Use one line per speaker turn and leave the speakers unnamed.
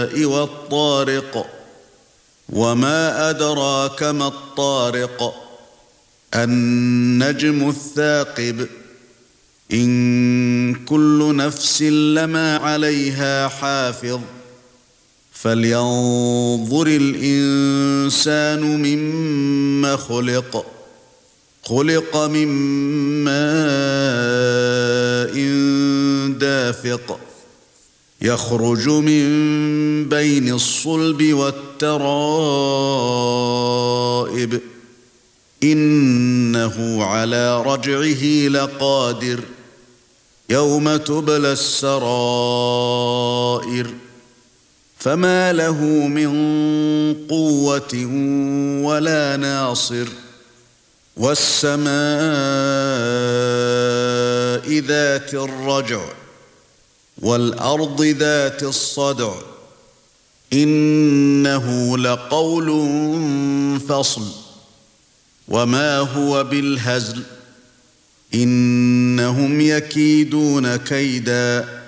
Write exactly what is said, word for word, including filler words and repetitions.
والطارق وما أدراك ما الطارق النجم الثاقب إن كل نفس لما عليها حافظ فلينظر الإنسان مما خلق خلق من ماء دافق يخرج من بين الصلب والترائب إنه على رجعه لقادر يوم تبلى السرائر فما له من قوة ولا ناصر والسماء ذات الرجع والأرض ذات الصدع إنه لقول فصل وما هو بالهزل إنهم يكيدون كيدا